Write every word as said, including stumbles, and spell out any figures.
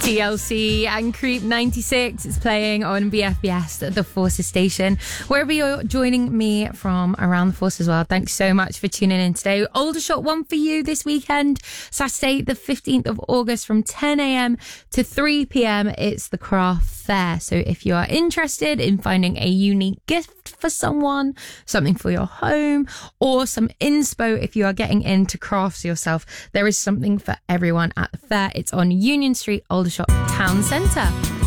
T L C and Creep ninety-six. It's playing on B F B S at the Forces station. Wherever you're joining me from around the Force as well, thanks so much for tuning in today. Aldershot one for you this weekend, Saturday the fifteenth of August from ten a.m. to three p.m. It's the Craft Fair. So if you are interested in finding a unique gift for someone, something for your home, or some inspo if you are getting into crafts yourself, there is something for everyone at the fair. It's on Union Street, Aldershot Town Centre.